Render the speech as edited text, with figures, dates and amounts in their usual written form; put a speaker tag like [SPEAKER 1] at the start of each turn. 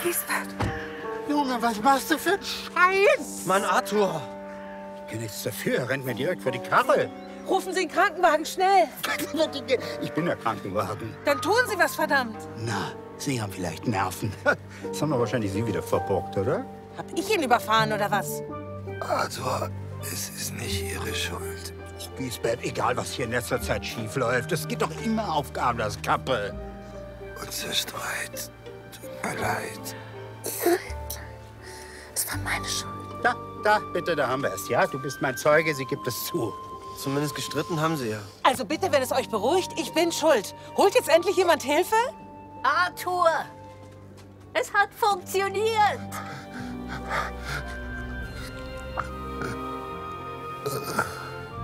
[SPEAKER 1] Gisbert.
[SPEAKER 2] Junge, was machst du für einen Scheiß?
[SPEAKER 3] Mann, Arthur.
[SPEAKER 2] Ich kann nichts dafür, er rennt mir direkt vor die Karre.
[SPEAKER 1] Rufen Sie den Krankenwagen, schnell.
[SPEAKER 2] Ich bin der Krankenwagen.
[SPEAKER 1] Dann tun Sie was, verdammt.
[SPEAKER 2] Na, Sie haben vielleicht Nerven. Das haben doch wahrscheinlich Sie wieder verbockt, oder?
[SPEAKER 1] Hab ich ihn überfahren, oder was?
[SPEAKER 4] Arthur, es ist nicht Ihre Schuld.
[SPEAKER 2] Gisbert, egal was hier in letzter Zeit schief läuft, es geht doch immer auf Gablers Kappe.
[SPEAKER 4] Unser Streit. Tut mir leid.
[SPEAKER 1] Es war meine Schuld.
[SPEAKER 2] Da, bitte, da haben wir es. Ja, du bist mein Zeuge, sie gibt es zu.
[SPEAKER 3] Zumindest gestritten haben sie ja.
[SPEAKER 1] Also bitte, wenn es euch beruhigt, ich bin schuld. Holt jetzt endlich jemand Hilfe?
[SPEAKER 5] Arthur! Es hat funktioniert!